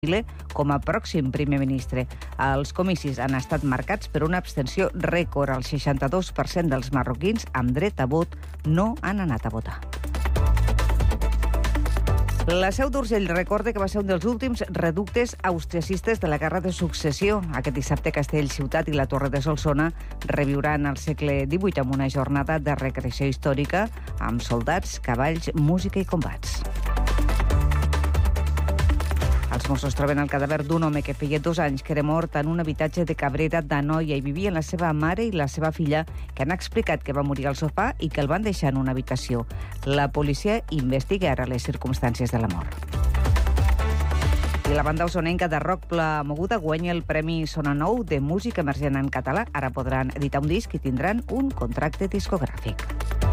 com a pròxim primer ministre. Els comicis han estat marcats per una abstenció rècord. El 62% dels marroquins amb dret a vot no han anat a votar. La Seu d'Urgell recorda que va ser un dels últims reductes austriacistes de la Guerra de Successió. Aquest dissabte Castellciutat i la Torre de Solsona reviuran el segle XVIII amb una jornada de recreació històrica amb soldats, cavalls, música i combats. Els Mossos troben el cadàver d'un home que feia 2 anys que era mort en un habitatge de Cabrera d'Anoia i vivien la seva mare i la seva filla, que han explicat que va morir al sofà i que el van deixar en una habitació. La policia investiga ara les circumstàncies de la mort. I la banda osonenca de rock La Moguda guanya el Premi Sona Nou de música emergent en català. Ara podran editar un disc i tindran un contracte discogràfic.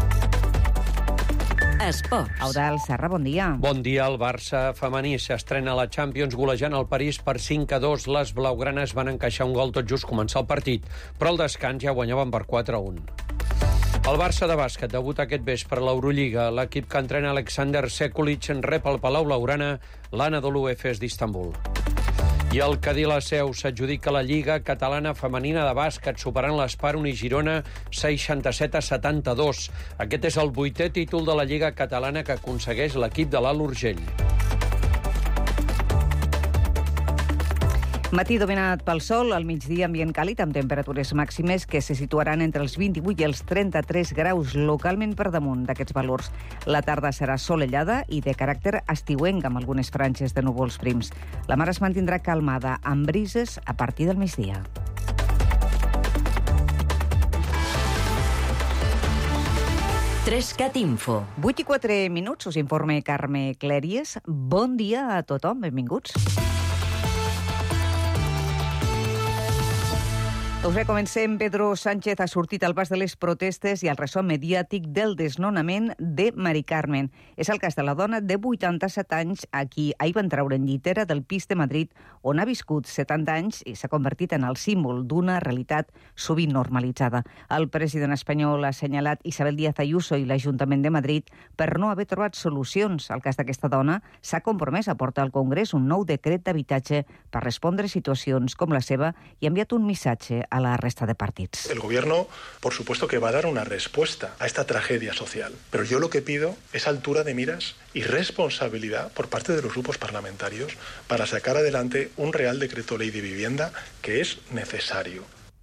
Esports. Eudald Serra, bon dia. Bon dia. El Barça femení s'estrena a la Champions golejant el París per 5-2. Les blaugranes van encaixar un gol tot just començar el partit, però al descans ja guanyaven per 4-1. El Barça de bàsquet debuta aquest vespre a l'Eurolliga. L'equip que entrena Alexander Sekulic rep al Palau Blaugrana l'Anadolu Efes d'Istanbul. I el Cadí la Seu s'adjudica la Lliga Catalana Femenina de Bàsquet, superant l'Esparon i Girona 67-72. Aquest és el 8è títol de la Lliga Catalana que aconsegueix l'equip de l'Alt Urgell. Matí dominat pel sol, al migdia ambient càlid amb temperatures màximes que se situaran entre els 28 i els 33 graus, localment per damunt d'aquests valors. La tarda serà solellada i de caràcter estiuenc amb algunes franges de núvols prims. La mar es mantindrà calmada amb brises a partir del migdia. Trescat Info. 8:04, us informa Carme Clèries. Bon dia a tothom, benvinguts. Doncs bé, comencem. Pedro Sánchez ha sortit al pas de les protestes i al ressò mediàtic del desnonament de Mari Carmen. És el cas de la dona de 87 anys a qui ahir van treure en llitera del pis de Madrid on ha viscut 70 anys i s'ha convertit en el símbol d'una realitat sovint normalitzada. El president espanyol ha assenyalat Isabel Díaz Ayuso i l'Ajuntament de Madrid per no haver trobat solucions. El cas d'aquesta dona s'ha compromès a portar al Congrés un nou decret d'habitatge per respondre a situacions com la seva i ha enviat un missatge a la resta de partits. El gobierno, por supuesto, que va a dar una respuesta a esta tragedia social, pero yo lo que pido es altura de miras y responsabilidad por parte de los grupos parlamentarios para sacar adelante un Real Decreto Ley de Vivienda que es necesario.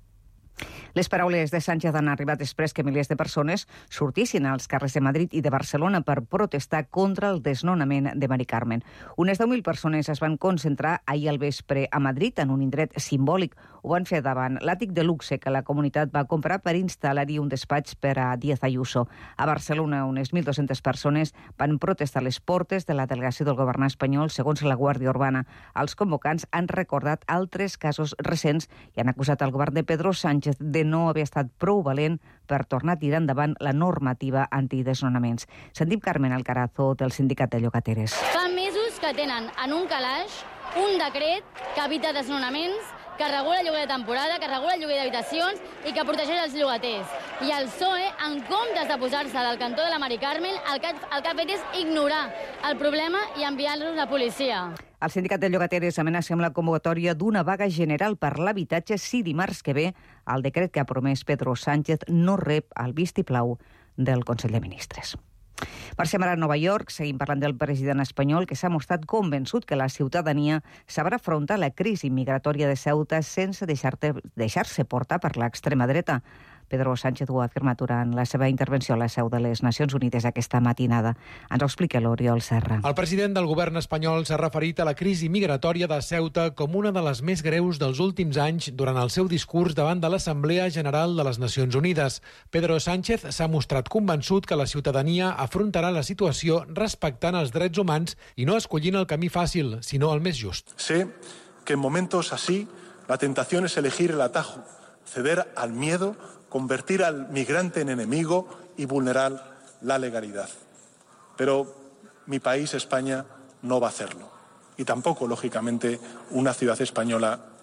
Les paraules de Sánchez han arribat després que milers de persones sortissin als carrers de Madrid i de Barcelona per protestar contra el desnonament de Mari Carmen. Unes 10.000 persones es van concentrar ahir al vespre a Madrid en un indret simbòlic. Ho van fer davant l'àtic de luxe que la comunitat va comprar per instal·lar-hi un despatx per a Díaz Ayuso. A Barcelona, unes 1.200 persones van protestar a les portes de la delegació del govern espanyol, segons la Guàrdia Urbana. Els convocants han recordat altres casos recents i han acusat el govern de Pedro Sánchez de no haver estat prou valent per tornar a tirar endavant la normativa antidesnonaments. Sentim Carmen Alcarazo del Sindicat de Llogateres. Fa mesos que tenen en un calaix un decret que evita desnonaments, que regula el lloguer de temporada, que regula el lloguer d'habitacions i que protegeix els llogaters. I el PSOE, en comptes de posar-se del cantó de la Mari Carmen, el que ha fet és ignorar el problema i enviar-los a la policia. El Sindicat de Llogateres amenaça amb la convocatòria d'una vaga general per l'habitatge si dimarts que ve el decret que ha promès Pedro Sánchez no rep el vistiplau del Consell de Ministres. Marxem ara a Nova York. Seguim parlant del president espanyol que s'ha mostrat convençut que la ciutadania sabrà afrontar la crisi migratòria de Ceuta sense deixar-se portar per l'extrema dreta. Pedro Sánchez ho ha afirmat durant la seva intervenció a la seu de les Nacions Unides aquesta matinada. Ens ho explica l'Oriol Serra. El president del govern espanyol s'ha referit a la crisi migratòria de Ceuta com una de les més greus dels últims anys durant el seu discurs davant de l'Assemblea General de les Nacions Unides. Pedro Sánchez s'ha mostrat convençut que la ciutadania afrontarà la situació respectant els drets humans i no escollint el camí fàcil, sinó el més just. Sé que en momentos así la tentación es elegir el atajo, ceder al miedo, convertir al migrante en enemigo y vulnerar la legalidad. Pero mi país, España, no va a hacerlo. Y tampoco, lógicamente, una ciudad española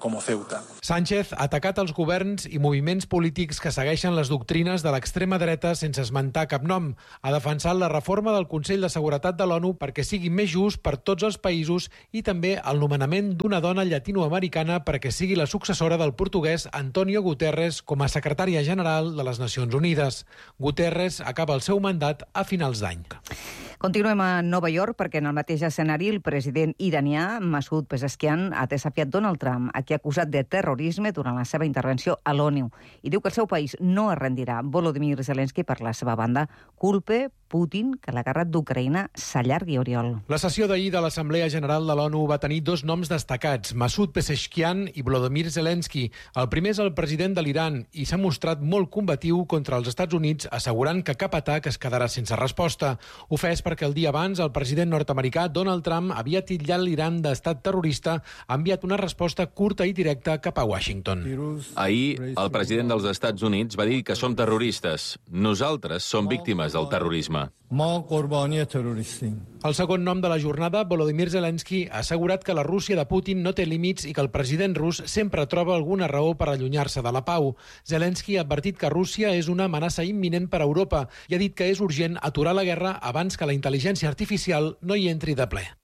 como Ceuta. Sánchez ha atacat els governs i moviments polítics que segueixen les doctrines de l'extrema dreta sense esmentar cap nom. Ha defensat la reforma del Consell de Seguretat de l'ONU perquè sigui més just per tots els països i també el nomenament d'una dona llatinoamericana perquè sigui la successora del portuguès Antonio Guterres com a secretària general de les Nacions Unides. Guterres acaba el seu mandat a finals d'any. Continuem a Nova York perquè en el mateix escenari el president iranià Masoud Pezeshkian ha desafiat Donald Trump, a qui ha acusat de terrorisme durant la seva intervenció a l'ONU, i diu que el seu país no es rendirà. Volodymyr Zelensky, per la seva banda, culpa Putin que la guerra d'Ucraïna s'allargui, Oriol. La sessió d'ahir de l'Assemblea General de l'ONU va tenir dos noms destacats, Masoud Pezeshkian i Volodymyr Zelensky. El primer és el president de l'Iran i s'ha mostrat molt combatiu contra els Estats Units, assegurant que cap atac es quedarà sense resposta. Ho fes perquè el dia abans el president nord-americà Donald Trump havia titllat l'Iran d'estat terrorista, ha enviat una resposta curta i directa cap a Washington. Ahir, el president dels Estats Units va dir que som terroristes. Nosaltres som víctimes del terrorisme. El segon nom de la jornada, Volodymyr Zelensky, ha assegurat que la Rússia de Putin no té límits i que el president rus sempre troba alguna raó per allunyar-se de la pau. Zelensky ha advertit que Rússia és una amenaça imminent per a Europa i ha dit que és urgent aturar la guerra abans que la intel·ligència artificial no hi entri de ple.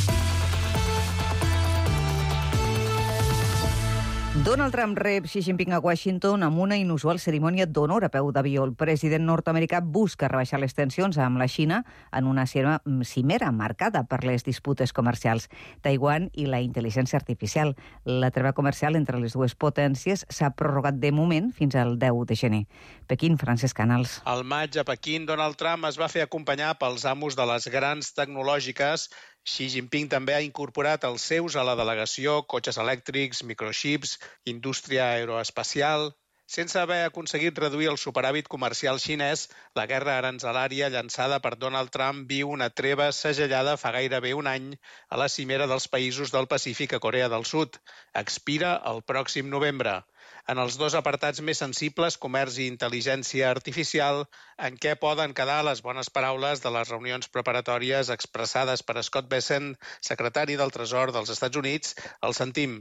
Donald Trump rep Xi Jinping a Washington amb una inusual cerimònia d'honor a peu d'avió. El president nord-americà busca rebaixar les tensions amb la Xina en una cimera marcada per les disputes comercials. Taiwan i la intel·ligència artificial. La treva comercial entre les dues potències s'ha prorrogat de moment fins al 10 de gener. Pequín, Francesc Canals. Al maig a Pequín, Donald Trump es va fer acompanyar pels amos de les grans tecnològiques. Xi Jinping també ha incorporat els seus a la delegació, cotxes elèctrics, microxips, indústria aeroespacial. Sense haver aconseguit reduir el superàvit comercial xinès, la guerra aranzelària llançada per Donald Trump viu una treva segellada fa gairebé un any a la cimera dels països del Pacífic a Corea del Sud. Expira el pròxim novembre. En els dos apartats més sensibles, comerç i intel·ligència artificial, en què poden quedar les bones paraules de les reunions preparatòries expressades per Scott Bessent, secretari del Tresor dels Estats Units, el sentim.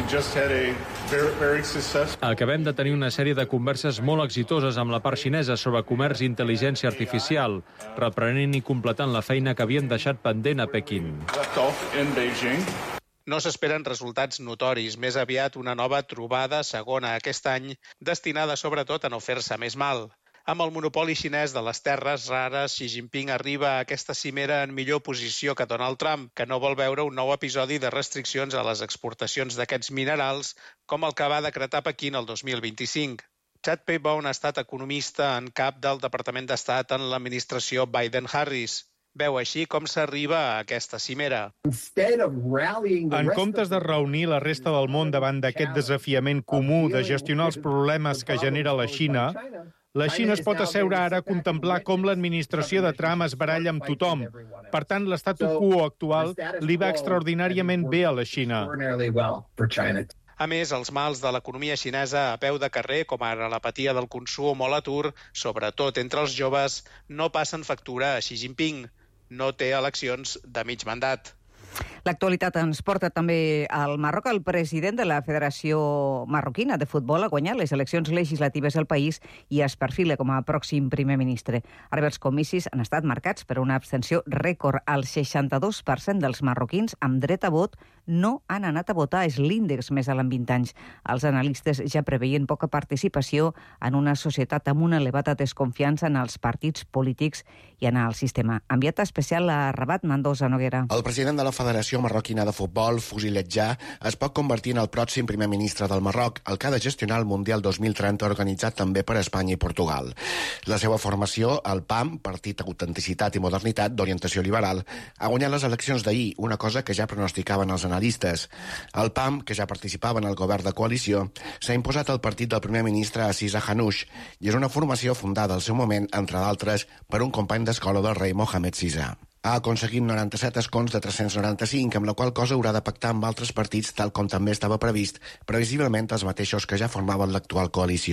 Acabem de tenir una sèrie de converses molt exitoses amb la part xinesa sobre comerç i intel·ligència artificial, reprenent i completant la feina que havien deixat pendent a Pequín. No s'esperen resultats notoris, més aviat una nova trobada segona aquest any, destinada sobretot a no fer-se més mal. Amb el monopoli xinès de les terres rares, Xi Jinping arriba a aquesta cimera en millor posició que Donald Trump, que no vol veure un nou episodi de restriccions a les exportacions d'aquests minerals, com el que va decretar Pequín el 2025. Chad Paybourn ha estat economista en cap del Departament d'Estat en l'administració Biden-Harris. Veu així com s'arriba a aquesta cimera. En comptes de reunir la resta del món davant d'aquest desafiament comú de gestionar els problemes que genera la Xina es pot asseure ara a contemplar com l'administració de Trump es baralla amb tothom. Per tant, l'estatu quo actual li va extraordinàriament bé a la Xina. A més, els mals de l'economia xinesa a peu de carrer, com ara l'apatia del consum o l'atur, sobretot entre els joves, no passen factura a Xi Jinping. No té eleccions de mig mandat. L'actualitat ens porta també al Marroc. El president de la Federació Marroquina de Futbol ha guanyat les eleccions legislatives al país i es perfila com a pròxim primer ministre. Ara els comicis han estat marcats per una abstenció rècord. El 62% dels marroquins amb dret a vot no han anat a votar. És l'índex més alt en 20 anys. Els analistes ja preveien poca participació en una societat amb una elevada desconfiança en els partits polítics i en el sistema. Enviat especial a Rabat, Mendoza Noguera. El president de la Federació Marroquina de Futbol, Fouzi-Ledja, es pot convertir en el pròxim primer ministre del Marroc, el que ha de gestionar el Mundial 2030 organitzat també per Espanya i Portugal. La seva formació, el PAM, Partit Autenticitat i Modernitat d'orientació liberal, ha guanyat les eleccions d'ahir, una cosa que ja pronosticaven els analistes. El PAM, que ja participava en el govern de coalició, s'ha imposat al partit del primer ministre Aziz Hanouch i és una formació fundada al seu moment, entre d'altres, per un company d'escola del rei Mohamed VI. Ha aconseguit 97 escons de 395, amb la qual cosa haurà de pactar amb altres partits, tal com també estava previst, previsiblement els mateixos que ja formaven l'actual coalició.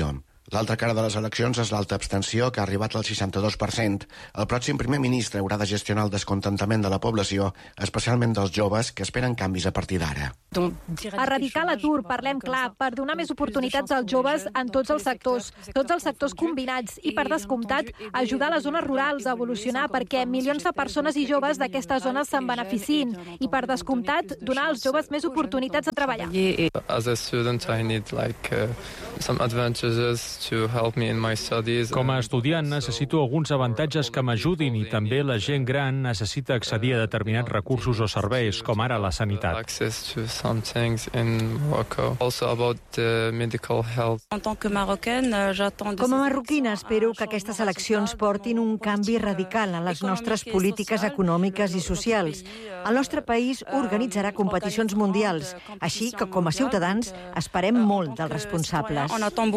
L'altra cara de les eleccions és l'alta abstenció, que ha arribat al 62%. El pròxim primer ministre haurà de gestionar el descontentament de la població, especialment dels joves, que esperen canvis a partir d'ara. Erradicar l'atur, parlem clar, per donar més oportunitats als joves en tots els sectors combinats i, per descomptat, ajudar les zones rurals a evolucionar perquè milions de persones i joves d'aquestes zones se'n beneficin i, per descomptat, donar als joves més oportunitats de treballar. As a student, I need some advantages to help me in my studies. Com a estudiant necessito alguns avantatges que m'ajudin i també la gent gran necessita accedir a determinats recursos o serveis, com ara la sanitat. Access to some things in Morocco. Also about medical health. Com a marroquina espero que aquestes eleccions portin un canvi radical en les nostres polítiques econòmiques i socials. El nostre país organitzarà competicions mundials, així que com a ciutadans esperem molt dels responsables.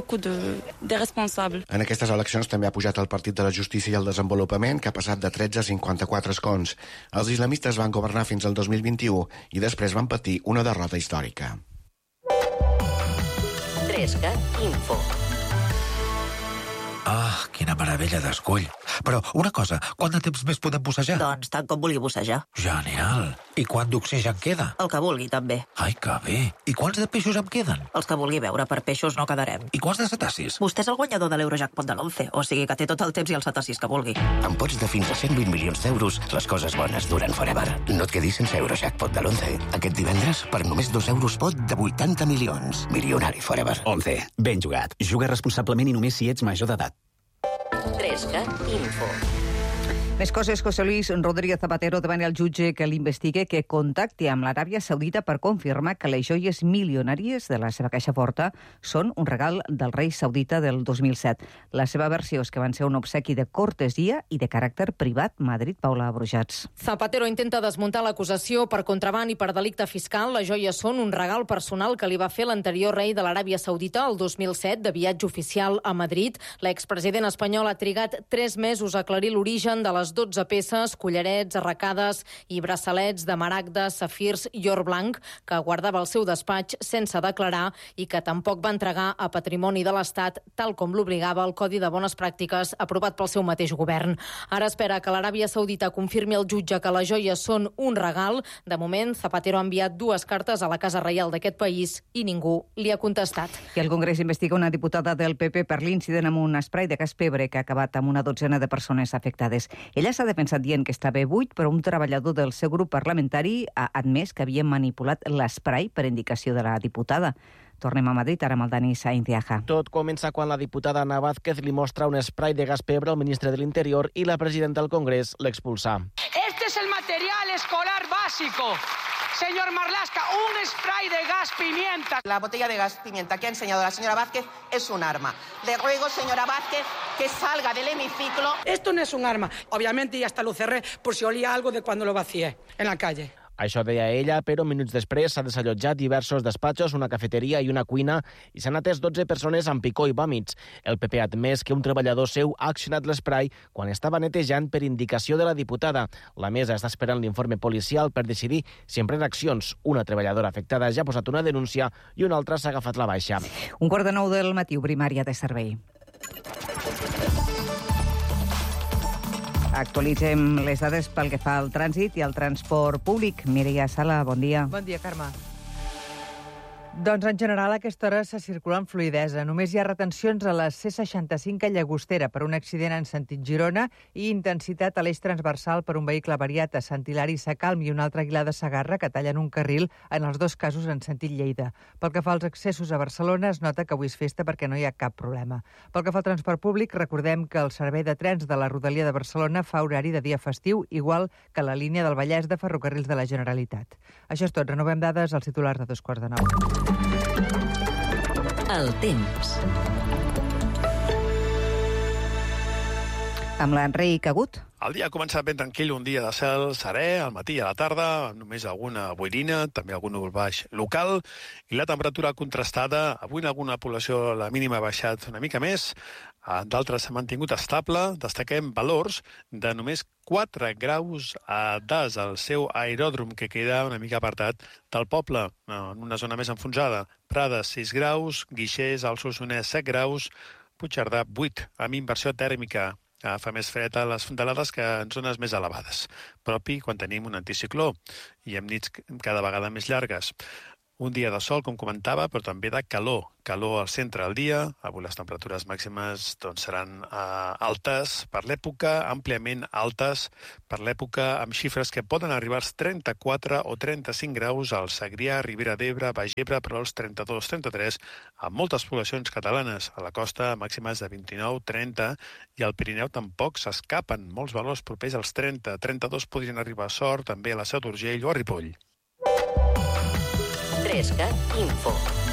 En aquestes eleccions també ha pujat el Partit de la Justícia i el Desenvolupament, que ha passat de 13 a 54 escons. Els islamistes van governar fins al 2021 i després van patir una derrota històrica. 3CAT Info. Ah, quina meravella d'escull. Però, una cosa, quant de temps més podem bussejar? Doncs tant com vulgui bussejar. Genial. I quant d'oxigen queda? El que vulgui, també. Ai, que bé. I quants de peixos em queden? Els que vulgui veure, per peixos no quedarem. I quants de cetacis? Vostè és el guanyador de l'Eurojackpot de l'11, o sigui que té tot el temps i els cetacis que vulgui. Amb pots de fins a 120 milions d'euros, les coses bones duren forever. No et quedis sense Eurojackpot de l'11. Aquest divendres, per només 2 euros pot de 80 milions. Milionari forever. 11. Ben jugat. Juga responsablement i només si ets major d'edat. 3CAT Info. Més coses. José Luis Rodríguez Zapatero demana al jutge que l'investigue, que contacti amb l'Aràbia Saudita per confirmar que les joies milionàries de la seva caixa forta són un regal del rei saudita del 2007. La seva versió és que van ser un obsequi de cortesia i de caràcter privat. Madrid, Paula Brujats. Zapatero intenta desmuntar l'acusació per contraban i per delicte fiscal. Les joies són un regal personal que li va fer l'anterior rei de l'Aràbia Saudita el 2007 de viatge oficial a Madrid. L'expresident espanyol ha trigat 3 mesos a aclarir l'origen de les 12 peces, collarets, arracades i braçalets de maragdes, safirs i or blanc que guardava al seu despatx sense declarar i que tampoc va entregar a patrimoni de l'Estat, tal com l'obligava el Codi de Bones Pràctiques aprovat pel seu mateix govern. Ara espera que l'Aràbia Saudita confirmi al jutge que les joies són un regal. De moment, Zapatero ha enviat 2 cartes a la Casa Reial d'aquest país i ningú li ha contestat. I el Congrés investiga una diputada del PP per l'incident amb un spray de gas pebre que ha acabat amb una dotzena de persones afectades. Ella s'ha defensat dient que estava buit, però un treballador del seu grup parlamentari ha admès que havia manipulat l'esprai per indicació de la diputada. Tornem a Madrid, ara amb el Dani Sainz de Aja. Tot comença quan la diputada Ana Vázquez li mostra un spray de gas pebre al ministre de l'Interior i la presidenta del Congrés l'expulsa. Este es el material escolar básico. Señor Marlaska, un spray de gas pimienta. La botella de gas pimienta que ha enseñado la señora Vázquez es un arma. Le ruego, señora Vázquez, que salga del hemiciclo. Esto no es un arma. Obviamente ya hasta lo cerré por si olía algo de cuando lo vacié en la calle. Això deia ella, però minuts després s'ha desallotjat diversos despatxos, una cafeteria i una cuina i s'han atès 12 persones amb picor i vòmits. El PP ha admès que un treballador seu ha accionat l'esprai quan estava netejant per indicació de la diputada. La mesa està esperant l'informe policial per decidir si emprèn accions. Una treballadora afectada ja ha posat una denúncia i una altra s'ha agafat la baixa. 8:45 del matí, primària de servei. Actualitzem les dades pel que fa al trànsit i al transport públic. Mireia Sala, bon dia. Bon dia, Carme. Doncs en general a aquesta hora se circula amb fluïdesa. Només hi ha retencions a la C65 a Llagostera per un accident en sentit Girona i intensitat a l'eix transversal per un vehicle variat a Sant Hilari Sacalm i un altre Aguilar de Segarra que tallen un carril, en els 2 casos en sentit Lleida. Pel que fa als accessos a Barcelona, es nota que avui és festa perquè no hi ha cap problema. Pel que fa al transport públic, recordem que el servei de trens de la Rodalia de Barcelona fa horari de dia festiu, igual que la línia del Vallès de Ferrocarrils de la Generalitat. Això és tot. Renovem dades als titulars de 2:45. El temps. Amb l'Enric Agut. El dia ha començat ben tranquil, un dia de cel serè, al matí i a la tarda, amb només alguna boirina, també algun núvol baix local, i la temperatura contrastada. Avui en alguna població la mínima ha baixat una mica més, d'altres s'ha mantingut estable. Destaquem valors de només 4 graus a Das, al seu aeròdrom, que queda una mica apartat del poble, en una zona més enfonsada. Prades, 6 graus, Guixers, al Solsonès, 7 graus, Puigcerdà 8, amb inversió tèrmica. Fa més fred a les fondalades que en zones més elevades, propi quan tenim un anticicló i amb nits cada vegada més llargues. Un dia de sol, com comentava, però també de calor. Calor al centre del dia. Avui les temperatures màximes seran altes per l'època, àmpliament altes per l'època, amb xifres que poden arribar als 34 o 35 graus al Segrià, Ribera d'Ebre, Baix Ebre, però als 32-33 a moltes poblacions catalanes. A la costa, màximes de 29-30 i al Pirineu tampoc s'escapen. Molts valors propers als 30. 32 podrien arribar a Sort, també a la Seu d'Urgell o a Ripoll. 3CAT Info.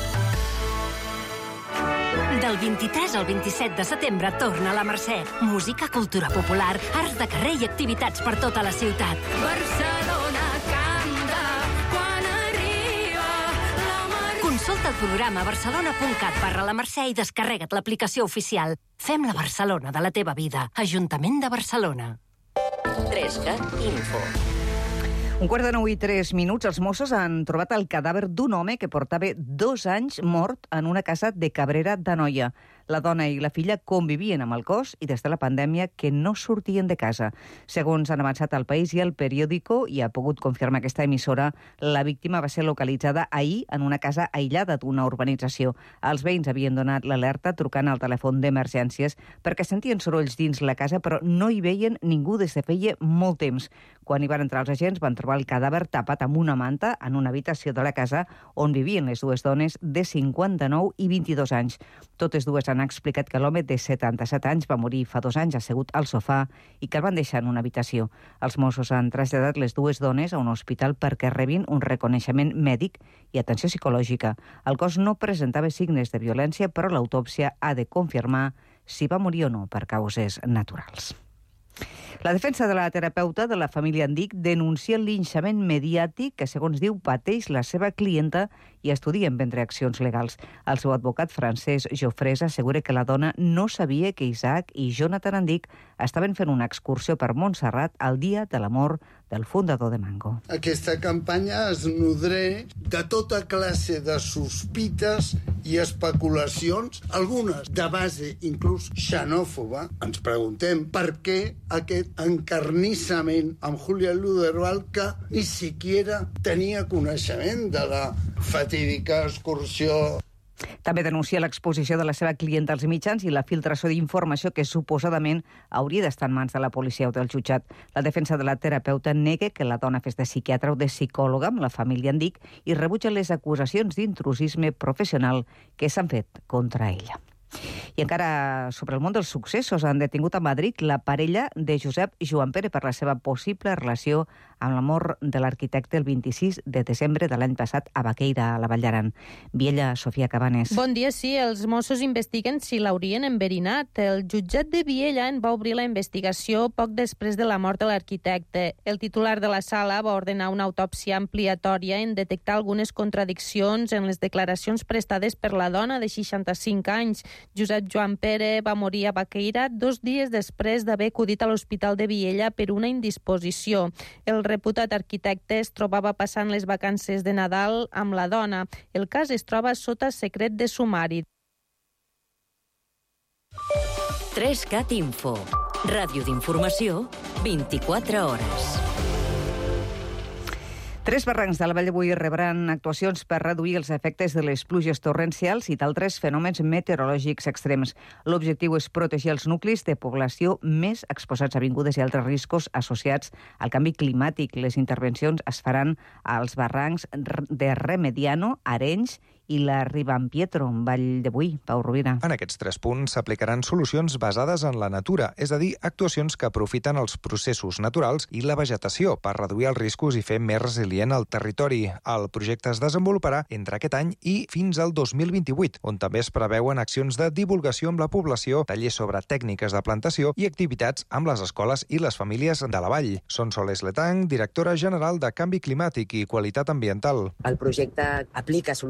Del 23 al 27 de setembre torna la Mercè. Música, cultura popular, arts de carrer i activitats per tota la ciutat. Barcelona canta quan arriba la Mercè. Consulta el programa barcelona.cat/la Mercè i descarrega't l'aplicació oficial. Fem la Barcelona de la teva vida. Ajuntament de Barcelona. 3CAT Info. 1:09:03, els Mossos han trobat el cadàver d'un home que portava 2 anys mort en una casa de Cabrera d'Anoia. La dona i la filla convivien amb el cos i des de la pandèmia que no sortien de casa. Segons han avançat al País i el Periódico, i ha pogut confirmar aquesta emissora, la víctima va ser localitzada ahir en una casa aïllada d'una urbanització. Els veïns havien donat l'alerta trucant al telèfon d'emergències perquè sentien sorolls dins la casa, però no hi veien ningú des de feia molt temps. Quan hi van entrar els agents, van trobar el cadàver tapat amb una manta en una habitació de la casa on vivien les dues dones de 59 i 22 anys. Totes dues han explicat que l'home de 77 anys va morir fa 2 anys assegut al sofà i que el van deixar en una habitació. Els Mossos han traslladat les dues dones a un hospital perquè rebin un reconeixement mèdic i atenció psicològica. El cos no presentava signes de violència, però l'autòpsia ha de confirmar si va morir o no per causes naturals. La defensa de la terapeuta de la família Andic denuncia el linxament mediàtic que, segons diu, pateix la seva clienta i estudia emprendre accions legals. El seu advocat, Francesc Jofresa, assegura que la dona no sabia que Isaac i Jonathan Andic estaven fent una excursió per Montserrat el dia de la mort del fundador de Mango. Aquesta campanya es nodreix de tota classe de sospites i especulacions, algunes de base inclús xenòfoba. Ens preguntem per què aquest encarnissament amb Julián Luderval, que ni siquiera tenia coneixement de la fatídica excursió. També denuncia l'exposició de la seva clienta als mitjans i la filtració d'informació que suposadament hauria d'estar en mans de la policia o del jutjat. La defensa de la terapeuta nega que la dona fes de psiquiatra o de psicòloga amb la família Andic i rebutja les acusacions d'intrusisme professional que s'han fet contra ella. I encara sobre el món dels successos, han detingut a Madrid la parella de Josep Joan Pere per la seva possible relació amb la mort de l'arquitecte el 26 de desembre de l'any passat a Baqueira, a la Vall d'Aran. Viella, Sofia Cabanes. Bon dia, sí. Els Mossos investiguen si l'haurien enverinat. El jutjat de Viella en va obrir la investigació poc després de la mort de l'arquitecte. El titular de la sala va ordenar una autòpsia ampliatòria en detectar algunes contradiccions en les declaracions prestades per la dona de 65 anys. Josep Joan Pere va morir a Baqueira 2 dies després d'haver acudit a l'Hospital de Viella per una indisposició. El reputat arquitecte es trobava passant les vacances de Nadal amb la dona. El cas es troba sota secret de sumari. 3CAT Info. Ràdio d'informació, 24 hores. 3 barrancs de la Vall de Boí rebran actuacions per reduir els efectes de les pluges torrencials i d'altres fenòmens meteorològics extrems. L'objectiu és protegir els nuclis de població més exposats a avingudes i altres riscos associats al canvi climàtic. Les intervencions es faran als barrancs de Remediano, Arenys i la Ribampietro, Vall de Boí. Pau Rovira. En aquests 3 punts s'aplicaran solucions basades en la natura, és a dir, actuacions que aprofiten els processos naturals i la vegetació per reduir els riscos i fer més resilient el territori. El projecte es desenvoluparà entre aquest any i fins al 2028, on també es preveuen accions de divulgació amb la població, tallers sobre tècniques de plantació i activitats amb les escoles i les famílies de la vall. Sonsoles Letang, directora general de Canvi Climàtic i Qualitat Ambiental. El projecte aplica solucions basades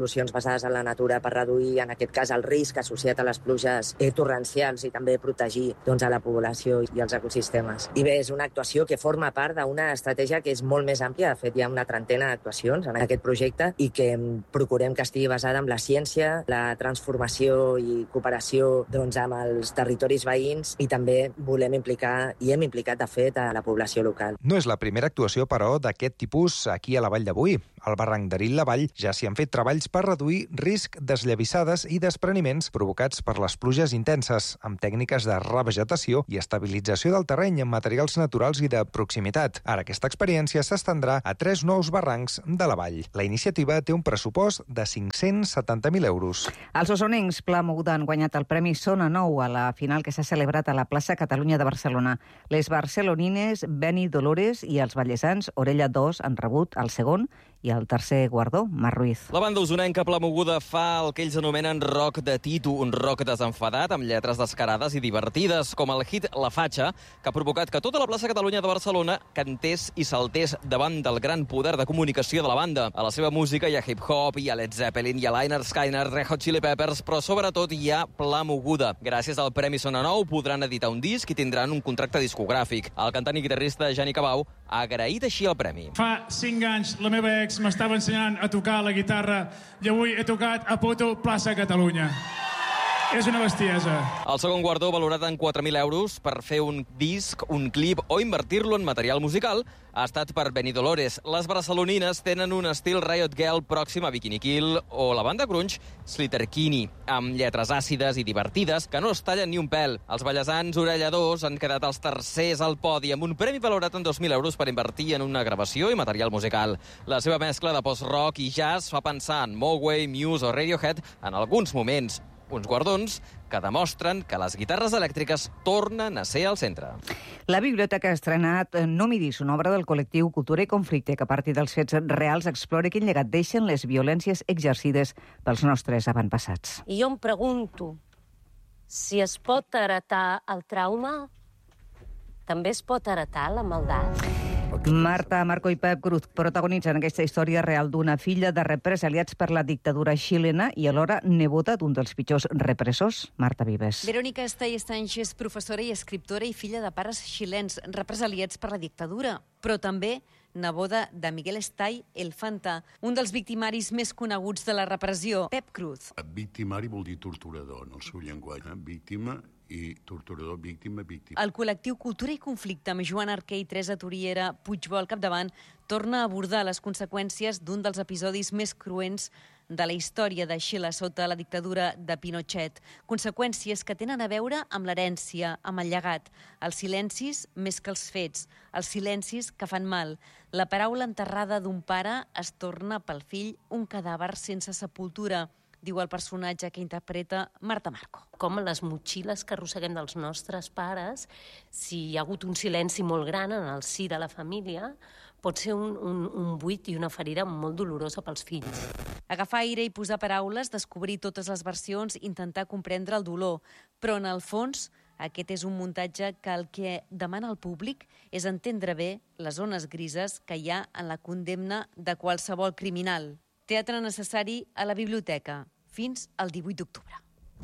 fas a la natura per reduir, en aquest cas, el risc associat a les pluges torrencials i també protegir a la població i els ecosistemes. I bé, és una actuació que forma part d'una estratègia que és molt més àmplia. De fet, hi ha una trentena d'actuacions en aquest projecte i que procurem que estigui basada en la ciència, la transformació i cooperació amb els territoris veïns, i també volem implicar, i hem implicat, de fet, a la població local. No és la primera actuació, però, d'aquest tipus aquí a la Vall de Boí. Al barranc d'Arill-la-Vall ja s'hi han fet treballs per reduir risc d'esllavissades i despreniments provocats per les pluges intenses, amb tècniques de revegetació i estabilització del terreny amb materials naturals i de proximitat. Ara aquesta experiència s'estendrà a 3 nous barrancs de la vall. La iniciativa té un pressupost de 570.000 euros. Els osonencs Pla Moguda han guanyat el Premi Sona Nou a la final que s'ha celebrat a la plaça Catalunya de Barcelona. Les barcelonines Beni Dolores i els vallesans Orella 2 han rebut el segon i el tercer guardó, Mar Ruiz. La banda usonenca Pla Moguda fa el que ells anomenen rock de Tito, un rock desenfadat amb lletres descarades i divertides, com el hit La Fatxa, que ha provocat que tota la plaça Catalunya de Barcelona cantés i saltés davant del gran poder de comunicació de la banda. A la seva música hi ha hip-hop, hi ha Led Zeppelin, hi ha Lynyrd Skynyrd, Red Hot Chili Peppers, però sobretot hi ha Pla Moguda. Gràcies al Premi Sona Nou podran editar un disc i tindran un contracte discogràfic. El cantant i guitarrista Jani Cabau ha agraït així el premi. Fa 5 anys la meva ex m'estava ensenyant a tocar la guitarra i avui he tocat a Poto, plaça Catalunya. És una bestiesa. El segon guardó, valorat en 4.000 euros per fer un disc, un clip o invertir-lo en material musical, ha estat per Beni Dolores. Les barcelonines tenen un estil Riot Girl pròxim a Bikini Kill o la banda grunge Sleater-Kinney, amb lletres àcides i divertides que no es tallen ni un pèl. Els vallesans Orella 2 han quedat els tercers al podi amb un premi valorat en 2.000 euros per invertir en una gravació i material musical. La seva mescla de post-rock i jazz fa pensar en Mogwai, Muse o Radiohead en alguns moments. Uns guardons que demostren que les guitarres elèctriques tornen a ser al centre. La Biblioteca ha estrenat No miris, una obra del col·lectiu Cultura i Conflicte que a partir dels fets reals explora quin llegat deixen les violències exercides pels nostres avantpassats. I jo em pregunto si es pot heretar el trauma, també es pot heretar la maldat. Marta, Marco i Pep Cruz protagonitzen aquesta història real d'una filla de represaliats per la dictadura xilena i alhora nebota d'un dels pitjors repressors, Marta Vives. Verónica Estay Estanys és professora i escriptora i filla de pares xilens represaliats per la dictadura, però també neboda de Miguel Estay el Fanta, un dels victimaris més coneguts de la repressió, Pep Cruz. Victimari vol dir torturador, en el seu llenguatge. Víctima i torturador, víctima. El col·lectiu Cultura i Conflicte, amb Joan Arquer i Teresa Turiera Puigbo al capdavant, torna a abordar les conseqüències d'un dels episodis més cruents de la història de Xile sota la dictadura de Pinochet. Conseqüències que tenen a veure amb l'herència, amb el llegat, els silencis més que els fets, els silencis que fan mal. La paraula enterrada d'un pare es torna pel fill un cadàver sense sepultura, diu el personatge que interpreta Marta Marco. Com les motxilles que arrosseguem dels nostres pares, si hi ha hagut un silenci molt gran en el si de la família, pot ser un buit i una ferida molt dolorosa pels fills. Agafar aire i posar paraules, descobrir totes les versions, intentar comprendre el dolor. Però, en el fons, aquest és un muntatge que el que demana el públic és entendre bé les zones grises que hi ha en la condemna de qualsevol criminal. Teatre necessari a la biblioteca, fins al 18 d'octubre.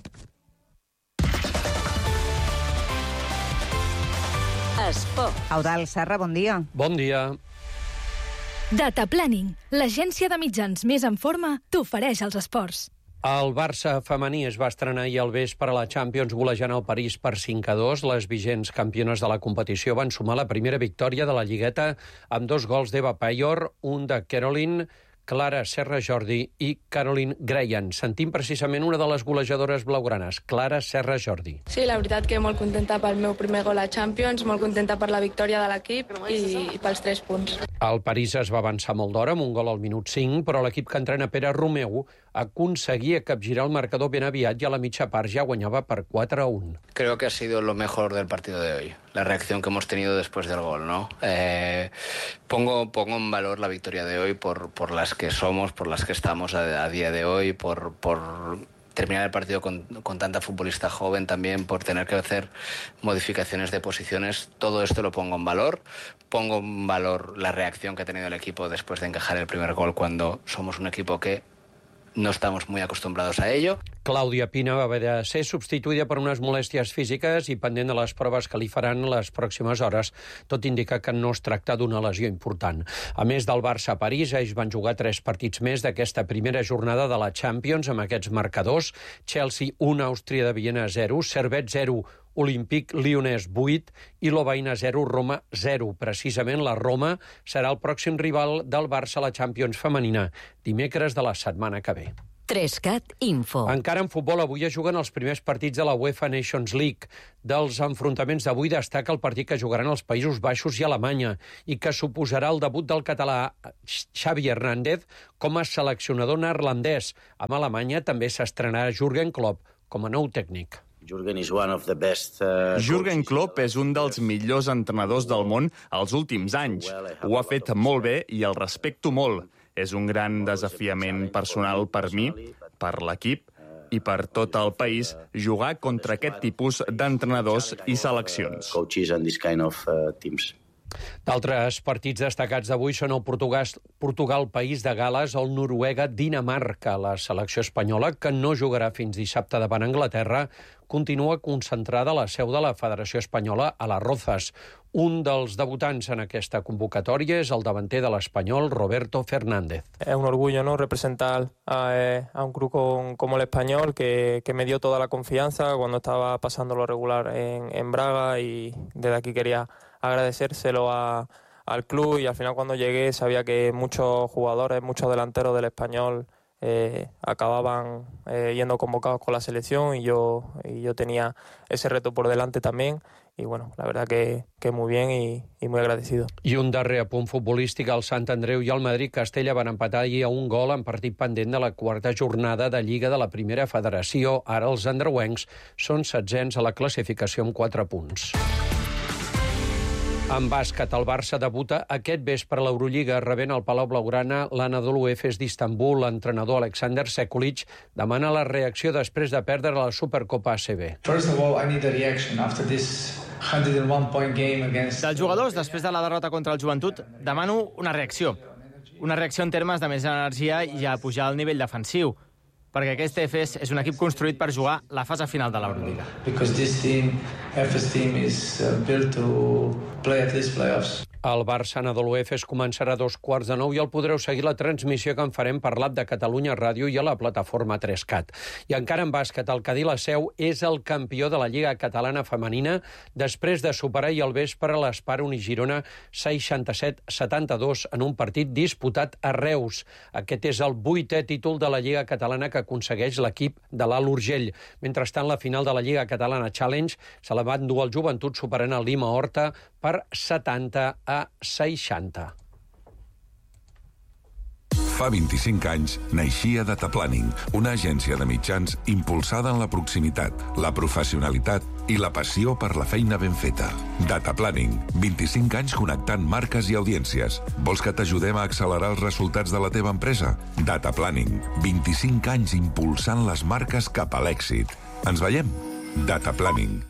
Esport. Eudald Serra, bon dia. Bon dia. Data Planning, l'agència de mitjans més en forma, t'ofereix els esports. El Barça femení es va estrenar ahir al vespre a la Champions golejant el París per 5-2. Les vigents campiones de la competició van sumar la primera victòria de la Lligueta amb 2 gols d'Eva Payor, un de Caroline, Clara Serra Jordi i Caroline Greyan. Sentim precisament una de les golejadores blaugranes, Clara Serra Jordi. Sí, la veritat que molt contenta pel meu primer gol a Champions, molt contenta per la victòria de l'equip i pels 3 punts. El París es va avançar molt d'hora amb un gol al minut 5, però l'equip que entrena Pere Romeu aconseguia capgirar el marcador ben aviat i a la mitja part ja guanyava per 4-1. Creo que ha sido lo mejor del partido de hoy, la reacción que hemos tenido después del gol, ¿no? Pongo en valor la victoria de hoy por las que somos, por las que estamos a día de hoy, por terminar el partido con tanta futbolista joven también, por tener que hacer modificaciones de posiciones. Todo esto lo pongo en valor. Pongo en valor la reacción que ha tenido el equipo después de encajar el primer gol cuando somos un equipo que no estamos muy acostumbrados a ello. Clàudia Pina va haver de ser substituïda per unes molèsties físiques i pendent de les proves que li faran les pròximes hores. Tot indica que no es tracta d'una lesió important. A més del Barça a París, ells van jugar 3 partits més d'aquesta primera jornada de la Champions amb aquests marcadors. Chelsea 1, Àustria de Viena 0, Servette 0, Olímpic Lyonnès 8 i Lovaina 0, Roma 0. Precisament la Roma serà el pròxim rival del Barça a la Champions femenina, dimecres de la setmana que ve. 3CAT Info. Encara en futbol, avui es juguen els primers partits de la UEFA Nations League. Dels enfrontaments d'avui destaca el partit que jugaran els Països Baixos i Alemanya i que suposarà el debut del català Xavi Hernández com a seleccionador neerlandès. Amb Alemanya també s'estrenarà Jürgen Klopp com a nou tècnic. Jürgen Klopp és un dels millors entrenadors del món els últims anys. Ho ha fet molt bé i el respecto molt. És un gran desafiament personal per mi, per l'equip i per tot el país jugar contra aquest tipus d'entrenadors i seleccions. D'altres partits destacats d'avui són el Portugal, País de Gales, o el Noruega, Dinamarca. La selecció espanyola, que no jugarà fins dissabte davant Anglaterra, continua concentrada a la seu de la Federació Espanyola a Las Rozas. Un dels debutants en aquesta convocatòria és el davanter de l'Espanyol, Roberto Fernández. Es un orgullo, ¿no?, representar a un club como el Español, que me dio toda la confianza cuando estaba pasando lo regular en Braga, y desde aquí quería agradecérselo al club, y al final cuando llegué sabía que muchos jugadores, muchos delanteros del Español acababan yendo convocados con la selección, y yo tenía ese reto por delante también. I, bueno, la verdad que muy bien y muy agradecido. I un darrer apunt futbolístic, el Sant Andreu i el Madrid Castella van empatar ahir a un gol en partit pendent de la quarta jornada de Lliga de la Primera Federació. Ara els andreuencs són 7ens a la classificació amb 4 punts. En bàsquet, el Barça debuta aquest vespre a l'Eurolliga, rebent al Palau Blaugrana l'Anadolu Efes d'Istanbul. L'entrenador Alexander Sekulic demana la reacció després de perdre la Supercopa ACB. First of all, I need a reaction after this 101-point game against... Dels jugadors, després de la derrota contra el Joventut, demano una reacció. Una reacció en termes de més energia i a pujar al nivell defensiu, perquè aquest Efes és un equip construït per jugar la fase final de l'Eurolliga. Because this team, Efes team, is built to play at least playoffs. El Barça Anadolu Efes començarà a 8:45 i el podreu seguir la transmissió que en farem per l'app de Catalunya Ràdio i a la plataforma 3CAT. I encara en bàsquet, el Cadí La Seu és el campió de la Lliga Catalana Femenina després de superar ahir al vespre l'Espar Unigirona 67-72 en un partit disputat a Reus. Aquest és el 8è títol de la Lliga Catalana que aconsegueix l'equip de l'Alt Urgell. Mentrestant, la final de la Lliga Catalana Challenge se la va endur el Joventut superant el Lima Horta per 70-60. Fa 25 anys naixia Data Planning, una agència de mitjans impulsada en la proximitat, la professionalitat i la passió per la feina ben feta. Data Planning, 25 anys connectant marques i audiències. Vols que t'ajudem a accelerar els resultats de la teva empresa? Data Planning, 25 anys impulsant les marques cap a l'èxit. Ens veiem? Data Planning.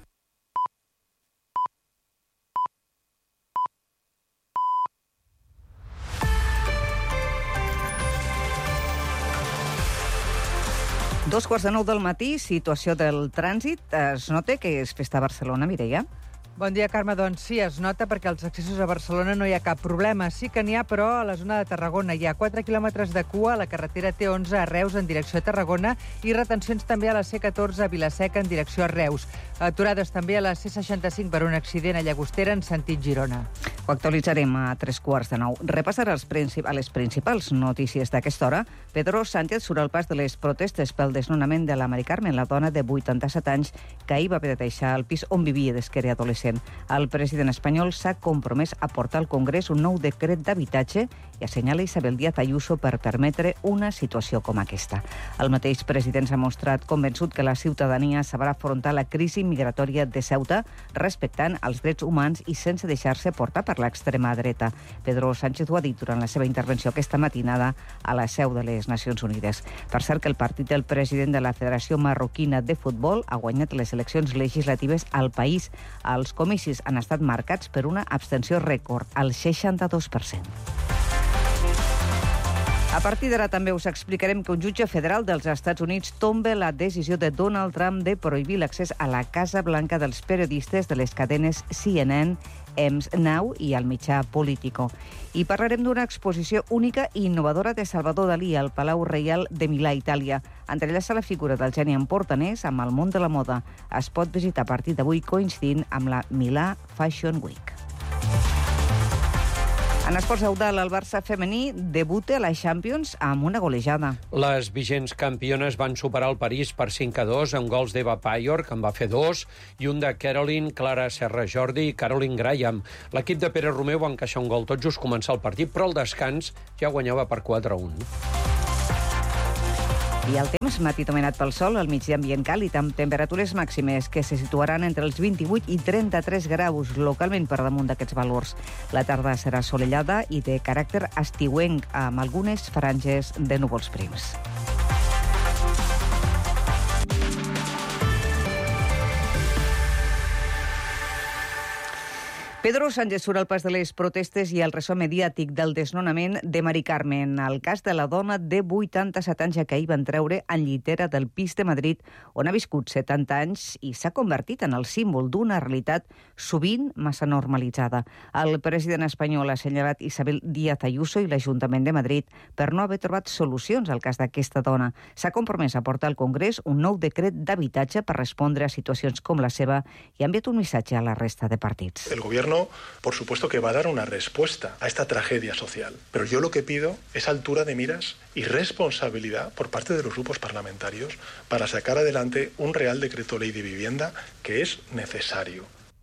Dos quarts de 9 del matí, situació del trànsit. Es nota que és festa a Barcelona, Mireia? Bon dia, Carme. Doncs sí, es nota perquè als accessos a Barcelona no hi ha cap problema. Sí que n'hi ha, però a la zona de Tarragona hi ha 4 quilòmetres de cua a la carretera T11 a Reus en direcció a Tarragona i retencions també a la C14 a Vila-seca en direcció a Reus. Aturades també a la C65 per un accident a Llagostera en sentit Girona. Ho actualitzarem a 8:45. Repassarà les principals notícies d'aquesta hora. Pedro Sánchez surt al pas de les protestes pel desnonament de la Mari Carmen, la dona de 87 anys que ahir va haver de deixar el pis on vivia des que era adolescent. El president espanyol s'ha compromès a portar al Congrés un nou decret d'habitatge i assenyala Isabel Díaz Ayuso per permetre una situació com aquesta. El mateix president s'ha mostrat convençut que la ciutadania sabrà afrontar la crisi migratòria de Ceuta respectant els drets humans i sense deixar-se portar per l'extrema dreta. Pedro Sánchez ho ha dit durant la seva intervenció aquesta matinada a la seu de les Nacions Unides. Per cert que el partit del president de la Federació Marroquina de Futbol ha guanyat les eleccions legislatives al país. Els comicis han estat marcats per una abstenció rècord, al 62%. A partir d'ara també us explicarem que un jutge federal dels Estats Units tomba la decisió de Donald Trump de prohibir l'accés a la Casa Blanca dels periodistes de les cadenes CNN, EMS Now i el mitjà Politico. I parlarem d'una exposició única i innovadora de Salvador Dalí al Palau Reial de Milà, Itàlia. Entrellaça la figura del geni empordanès amb el món de la moda. Es pot visitar a partir d'avui coincidint amb la Milà Fashion Week. En esports feudal, el Barça femení debuta a la Champions amb una golejada. Les vigents campiones van superar el París per 5-2 amb gols d'Eva Payor, que en va fer 2, i un de Caroline, Clara Serra Jordi i Caroline Graham. L'equip de Pere Romeu va encaixar un gol tot just començar el partit, però al descans ja guanyava per 4-1. I el temps matí dominat pel sol, al migdia ambient càlid, amb temperatures màximes que se situaran entre els 28 i 33 graus, localment per damunt d'aquests valors. La tarda serà assolellada i de caràcter estiuenc, amb algunes franges de núvols prims. Pedro Sánchez surt al pas de les protestes i el ressò mediàtic del desnonament de Mari Carmen, el cas de la dona de 87 anys que ahir van treure en llitera del pis de Madrid, on ha viscut 70 anys i s'ha convertit en el símbol d'una realitat sovint massa normalitzada. El president espanyol ha assenyalat Isabel Díaz Ayuso i l'Ajuntament de Madrid per no haver trobat solucions al cas d'aquesta dona. S'ha compromès a portar al Congrés un nou decret d'habitatge per respondre a situacions com la seva i ha enviat un missatge a la resta de partits. El gobierno, por supuesto, que va a dar una respuesta a esta tragedia social. Pero yo lo que pido es altura de miras y responsabilidad por parte de los grupos parlamentarios para sacar adelante un Real Decreto Ley de Vivienda que es necesario.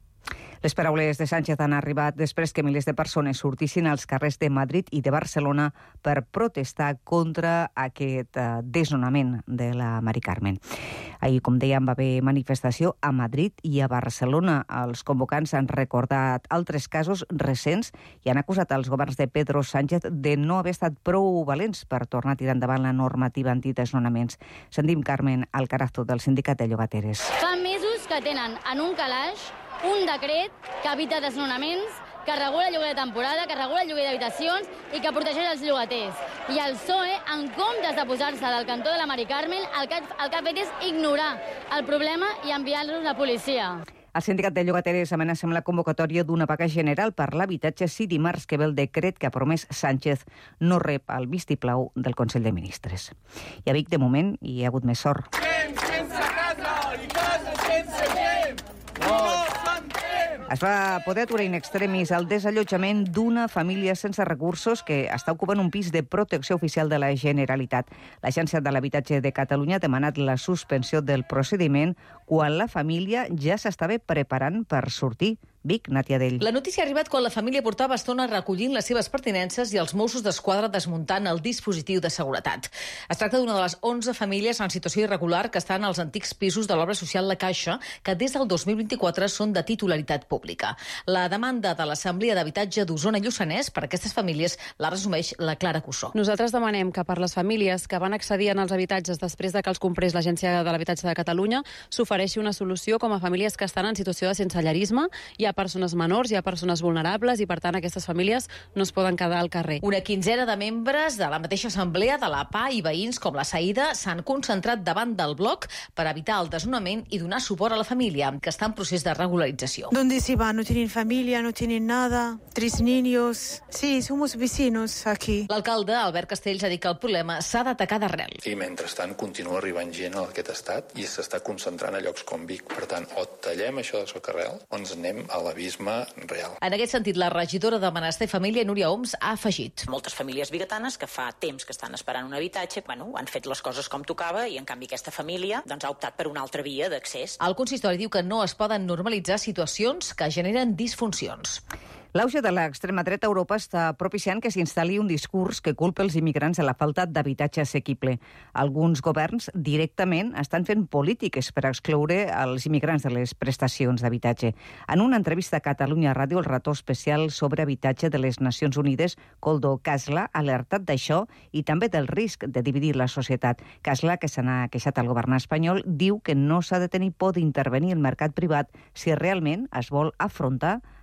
Les paraules de Sánchez han arribat després que milers de persones sortissin als carrers de Madrid i de Barcelona per protestar contra aquest desnonament de la Mari Carmen. Ahir, com dèiem, va haver manifestació a Madrid i a Barcelona. Els convocants han recordat altres casos recents i han acusat els governs de Pedro Sánchez de no haver estat prou valents per tornar a tirar endavant la normativa antidesnonaments. Sentim Carmen Alcarazo, del Sindicat de Llogateres. Fa mesos que tenen en un calaix un decret que evita desnonaments, que regula el lloguer de temporada, que regula el lloguer d'habitacions i que protegeix els llogaters. I el PSOE, en comptes de posar-se del cantó de la Mari Carmen, el que ha fet és ignorar el problema i enviar-los a la policia. El Sindicat de Llogateres amenaça amb la convocatòria d'una vaga general per l'habitatge si dimarts que ve el decret que ha promès Sánchez no rep el vistiplau del Consell de Ministres. I a Vic, de moment, hi ha hagut més sort. Sense casa i casa sense gent! No s'entén! Es va poder aturar in extremis el desallotjament d'una família sense recursos que està ocupant un pis de protecció oficial de la Generalitat. L'Agència de l'Habitatge de Catalunya ha demanat la suspensió del procediment quan la família ja s'estava preparant per sortir. Vic, Nàtia Dell. La notícia ha arribat quan la família portava estona recollint les seves pertinences i els Mossos d'Esquadra desmuntant el dispositiu de seguretat. Es tracta d'una de les 11 famílies en situació irregular que estan als antics pisos de l'obra social La Caixa, que des del 2024 són de titularitat pública. La demanda de l'Assemblea d'Habitatge d'Osona i Lluçanès per a aquestes famílies la resumeix la Clara Cussó. Nosaltres demanem que per les famílies que van accedir als habitatges després de que els comprés l'Agència de l'Habitatge de Catalunya s'ofereixi una solució com a famílies que estan en situació de sensellarisme. Hi ha persones menors, hi ha persones vulnerables i, per tant, aquestes famílies no es poden quedar al carrer. Una quinzena de membres de la mateixa assemblea de la PA i veïns com la Saïda s'han concentrat davant del bloc per evitar el desnonament i donar suport a la família, que està en procés de regularització. ¿Dónde se va? No tienen familia, no tienen nada, 3 niños. Sí, somos vecinos aquí. L'alcalde, Albert Castells, ha dit que el problema s'ha d'atacar d'arrel. I mentrestant continua arribant gent a aquest estat i s'està concentrant a llocs com Vic. Per tant, o tallem això de socarrel o ens anem a l'abisme real. En aquest sentit, la regidora de Benestar i Família, Núria Oms, ha afegit. Moltes famílies biguetanes que fa temps que estan esperant un habitatge, han fet les coses com tocava i, en canvi, aquesta família ha optat per una altra via d'accés. El consistori diu que no es poden normalitzar situacions que generen disfuncions. L'auge de l'extrema dreta a Europa està propiciant que s'instal·li un discurs que culpa els immigrants de la falta d'habitatge assequible. Alguns governs directament estan fent polítiques per excloure els immigrants de les prestacions d'habitatge. En una entrevista a Catalunya Ràdio, el relator especial sobre habitatge de les Nacions Unides, Koldo Kasla, ha alertat d'això i també del risc de dividir la societat. Kasla, que se n'ha queixat al govern espanyol, diu que no s'ha de tenir por d'intervenir el mercat privat si realment es vol afrontar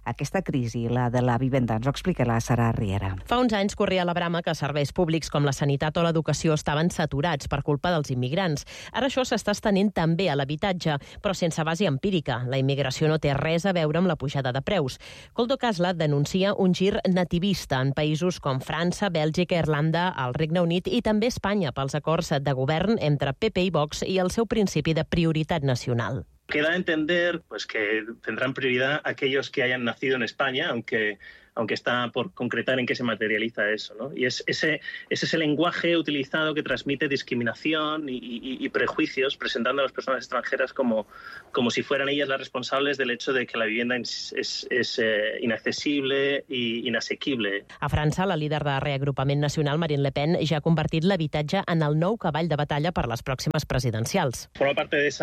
aquesta crisi, la de la vivenda. Ens ho explica la Sara Riera. Fa uns anys corria la brama que serveis públics com la sanitat o l'educació estaven saturats per culpa dels immigrants. Ara això s'està estenent també a l'habitatge, però sense base empírica. La immigració no té res a veure amb la pujada de preus. Koldo Kasla denuncia un gir nativista en països com França, Bèlgica, Irlanda, el Regne Unit i també Espanya pels acords de govern entre PP i Vox i el seu principi de prioritat nacional. Queda entender que tendrán prioridad aquellos que hayan nacido en España, aunque está por concretar en qué se materializa eso, ¿no? Y ese es el lenguaje utilizado que transmite discriminación y prejuicios, presentando a las personas extranjeras como si fueran ellas las responsables del hecho de que la vivienda es inaccesible i inasequible. A França, la líder de Reagrupament Nacional, Marine Le Pen, ja ha convertit l'habitatge en el nou cavall de batalla per les pròximes presidencials. Forma parte de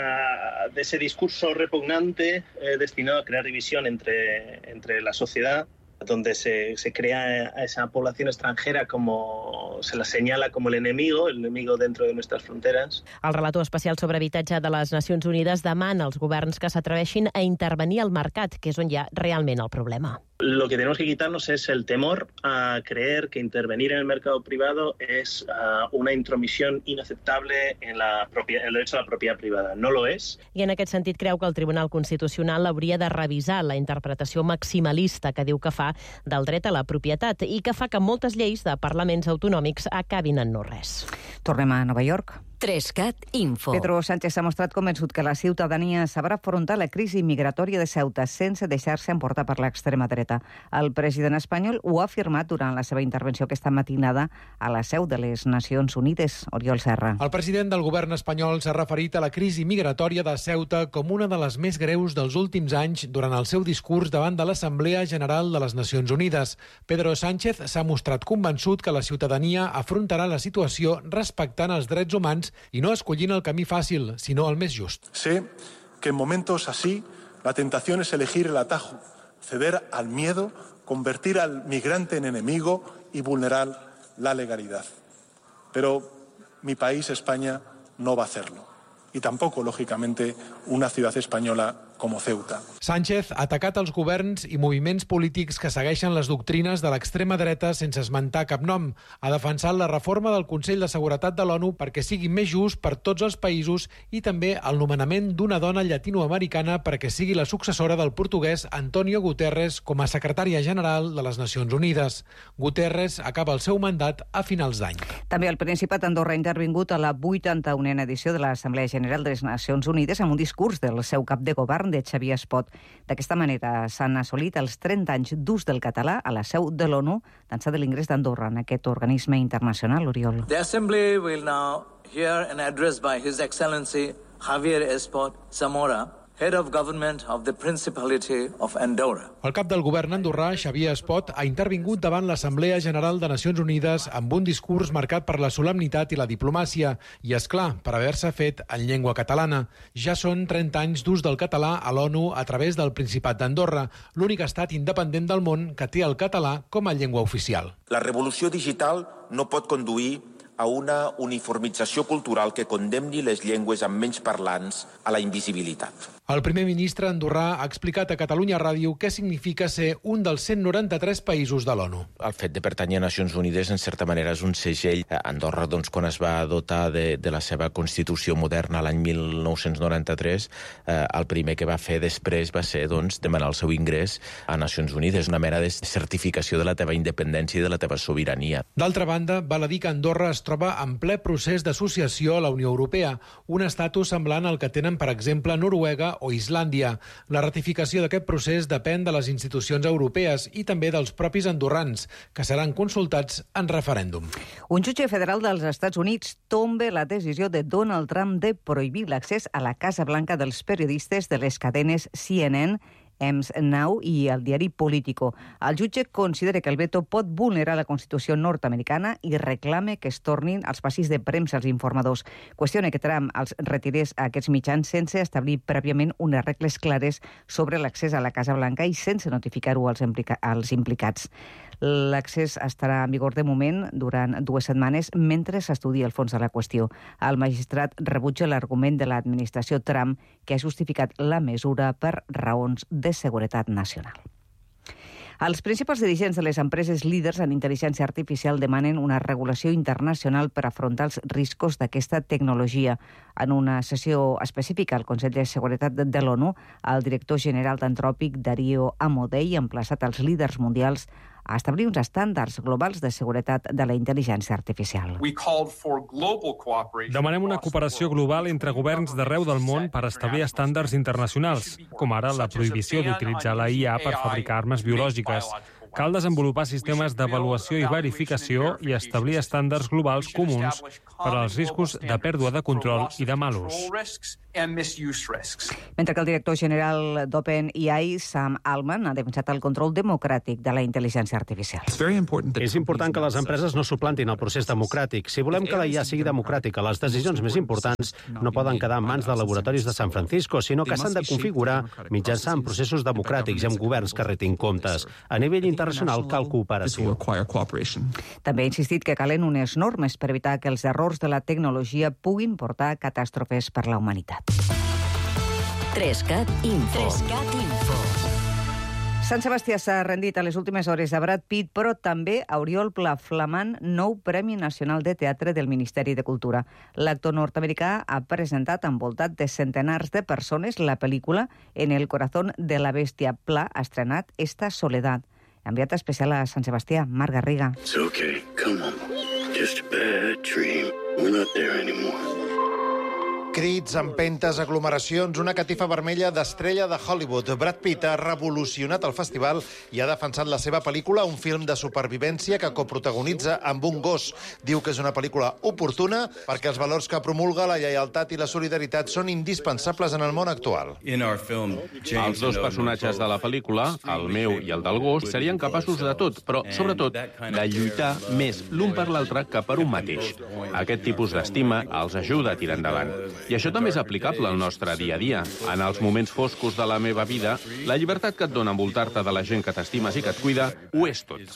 ese discurso repugnante destinado a crear división entre la sociedad, donde se crea a esa población extranjera como se la señala como el enemigo dentro de nuestras fronteras. El relator especial sobre habitatge de les Nacions Unides demana als governs que s'atreveixin a intervenir al mercat, que és on hi ha realment el problema. Lo que tenemos que quitarnos es el temor a creer que intervenir en el mercado privado es una intromisión inaceptable en el derecho a la propiedad privada. No lo es. I en aquest sentit creu que el Tribunal Constitucional hauria de revisar la interpretació maximalista que diu que fa del dret a la propietat i que fa que moltes lleis de parlaments autonòmics acabin en no res. Tornem a Nova York. 3CAT Info. Pedro Sánchez s'ha mostrat convençut que la ciutadania sabrà afrontar la crisi migratòria de Ceuta sense deixar-se emportar per l'extrema dreta. El president espanyol ho ha afirmat durant la seva intervenció aquesta matinada a la seu de les Nacions Unides. Oriol Serra. El president del govern espanyol s'ha referit a la crisi migratòria de Ceuta com una de les més greus dels últims anys durant el seu discurs davant de l'Assemblea General de les Nacions Unides. Pedro Sánchez s'ha mostrat convençut que la ciutadania afrontarà la situació respectant els drets humans y no escollint el camí fàcil, sino el més just. Sé que en momentos así la tentación es elegir el atajo, ceder al miedo, convertir al migrante en enemigo y vulnerar la legalidad. Pero mi país, España, no va a hacerlo. Y tampoco, lógicamente, una ciudad española com Ceuta. Sánchez ha atacat els governs i moviments polítics que segueixen les doctrines de l'extrema dreta sense esmentar cap nom. Ha defensat la reforma del Consell de Seguretat de l'ONU perquè sigui més just per tots els països i també el nomenament d'una dona llatinoamericana perquè sigui la successora del portuguès Antonio Guterres com a secretària general de les Nacions Unides. Guterres acaba el seu mandat a finals d'any. També el Principat d'Andorra ha intervingut a la 81a edició de l'Assemblea General de les Nacions Unides amb un discurs del seu cap de govern de Xavier Espot. D'aquesta manera s'han assolit els 30 anys d'ús del català a la seu de l'ONU d'ençà de l'ingrés d'Andorra en aquest organisme internacional, Oriol. The Assembly will now hear an address by His Excellency Javier Espot Zamora, Head of Government of the Principality of Andorra. El cap del govern andorrà, Xavier Espot, ha intervingut davant l'Assemblea General de Nacions Unides amb un discurs marcat per la solemnitat i la diplomàcia i, és clar, per haver-se fet en llengua catalana. Ja són 30 anys d'ús del català a l'ONU a través del Principat d'Andorra, l'únic estat independent del món que té el català com a llengua oficial. La revolució digital no pot conduir a una uniformització cultural que condemni les llengües amb menys parlants a la invisibilitat. El primer ministre andorrà ha explicat a Catalunya Ràdio què significa ser un dels 193 països de l'ONU. El fet de pertànyer a Nacions Unides, en certa manera, és un segell. Andorra, doncs, quan es va dotar de la seva Constitució moderna l'any 1993, el primer que va fer després va ser, doncs, demanar el seu ingrés a Nacions Unides, una mena de certificació de la teva independència i de la teva sobirania. D'altra banda, val a dir que Andorra es troba en ple procés d'associació a la Unió Europea, un estatus semblant al que tenen, per exemple, Noruega o Islàndia. La ratificació d'aquest procés depèn de les institucions europees i també dels propis andorrans, que seran consultats en referèndum. Un jutge federal dels Estats Units tomba la decisió de Donald Trump de prohibir l'accés a la Casa Blanca dels periodistes de les cadenes CNN, EMS Now i el diari Politico. El jutge considera que el veto pot vulnerar la Constitució nord-americana i reclama que es tornin als passis de premsa els informadors. Qüestiona que Trump els retirés a aquests mitjans sense establir prèviament unes regles clares sobre l'accés a la Casa Blanca i sense notificar-ho als implicats. L'accés estarà en vigor de moment durant 2 setmanes mentre s'estudia el fons de la qüestió. El magistrat rebutja l'argument de l'administració Trump que ha justificat la mesura per raons de seguretat nacional. Els principals dirigents de les empreses líders en intel·ligència artificial demanen una regulació internacional per afrontar els riscos d'aquesta tecnologia. En una sessió específica al Consell de Seguretat de l'ONU, el director general d'Antròpic, Dario Amodei, ha emplaçat els líders mundials a establir uns estàndards globals de seguretat de la intel·ligència artificial. Demanem una cooperació global entre governs d'arreu del món per establir estàndards internacionals, com ara la prohibició d'utilitzar la IA per fabricar armes biològiques. Cal desenvolupar sistemes d'avaluació i verificació i establir estàndards globals comuns per als riscos de pèrdua de control i de mal ús. Mentre que el director general d'OpenAI, Sam Altman, ha defensat el control democràtic de la intel·ligència artificial. És important que les empreses no suplantin el procés democràtic. Si volem que la IA sigui democràtica, les decisions més importants no poden quedar en mans de laboratoris de San Francisco, sinó que s'han de configurar mitjançant processos democràtics i amb governs que retin comptes. A nivell internacional cal cooperació. També ha insistit que calen unes normes per evitar que els errors de la tecnologia puguin portar a catàstrofes per la humanitat. 3CAT Info. Sant Sebastià s'ha rendit a les últimes hores a Brad Pitt, però també a Oriol Pla, flamant nou Premi Nacional de Teatre del Ministeri de Cultura. L'actor nord-americà ha presentat envoltat de centenars de persones la pel·lícula En el corazón de la bestia. Pla ha estrenat Esta soledad. Enviat especial a Sant Sebastià, Marc Garriga. It's okay, come on. Just a bad dream. We're not there anymore. Crits, empentes, aglomeracions, una catifa vermella d'estrella de Hollywood. Brad Pitt ha revolucionat el festival i ha defensat la seva pel·lícula, un film de supervivència que coprotagonitza amb un gos. Diu que és una pel·lícula oportuna perquè els valors que promulga, la lleialtat i la solidaritat, són indispensables en el món actual. Els dos personatges de la pel·lícula, el meu i el del gos, serien capaços de tot, però sobretot de lluitar més l'un per l'altre que per un mateix. Aquest tipus d'estima els ajuda a tirar endavant. I això també és aplicable al nostre dia a dia. En els moments foscos de la meva vida, la llibertat que et dona envoltar-te de la gent que t'estimes i que et cuida, ho és tot.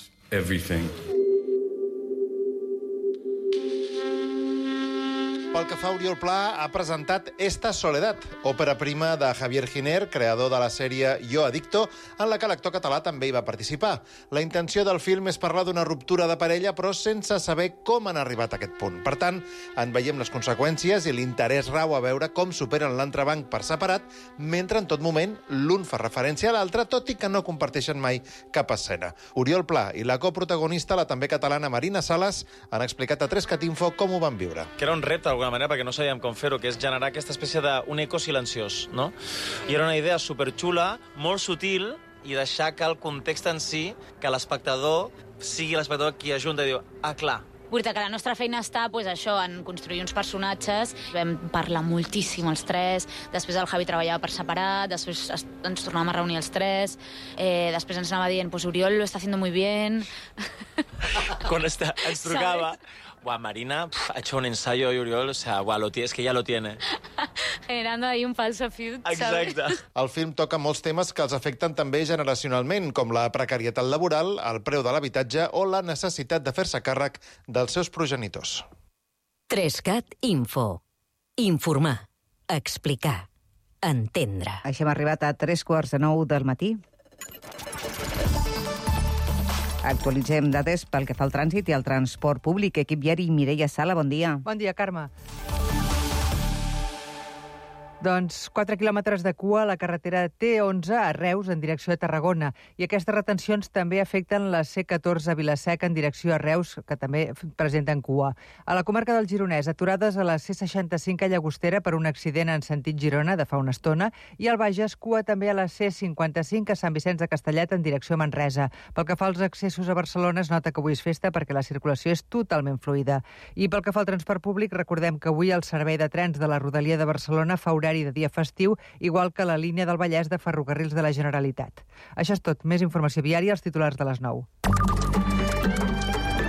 Pel que fa a Oriol Pla, ha presentat Esta soledad, òpera prima de Javier Giner, creador de la sèrie Yo Adicto, en la que l'actor català també hi va participar. La intenció del film és parlar d'una ruptura de parella, però sense saber com han arribat a aquest punt. Per tant, en veiem les conseqüències i l'interès rau a veure com superen l'entrebanc per separat, mentre en tot moment l'un fa referència a l'altre, tot i que no comparteixen mai cap escena. Oriol Pla i la coprotagonista, la també catalana Marina Sales, han explicat a 3CAT Info com ho van viure. Que era un repte, d'alguna manera, perquè no sabíem com fer-ho, que és generar aquesta espècie d'un eco silenciós, no? I era una idea superxula, molt sutil, i deixar que el context en si, que l'espectador sigui l'espectador qui ajunta i diu, ah, clar. Vull dir que la nostra feina està això, en construir uns personatges. Vam parlar moltíssim els tres, després el Javi treballava per separat, després ens tornàvem a reunir els tres, després ens anava dient, pues Oriol lo está haciendo muy bien. Quan ens trucava... Buah, Marina ha hecho un ensayo y Oriol, o sea, es que ya lo tiene. Generando ahí un falso feud, Exacte. ¿sabes? El film toca molts temes que els afecten també generacionalment, com la precarietat laboral, el preu de l'habitatge o la necessitat de fer-se càrrec dels seus progenitors. 3CAT Info. Informar, explicar, entendre. Així hem arribat a 3:45 del matí. Actualitzem dades pel que fa al trànsit i al transport públic. Equip diari, Mireia Sala, bon dia. Bon dia, Carme. Doncs 4 quilòmetres de cua a la carretera T11 a Reus en direcció a Tarragona. I aquestes retencions també afecten la C14 a Vila-seca en direcció a Reus, que també presenten cua. A la comarca del Gironès, aturades a la C65 a Llagostera per un accident en sentit Girona de fa una estona, i al Bages, cua també a la C55 a Sant Vicenç de Castellet en direcció a Manresa. Pel que fa als accessos a Barcelona, es nota que avui és festa perquè la circulació és totalment fluida. I pel que fa al transport públic, recordem que avui el servei de trens de la Rodalia de Barcelona fa horari de dia festiu, igual que la línia del Vallès de Ferrocarrils de la Generalitat. Això és tot. Més informació viària als titulars de les 9.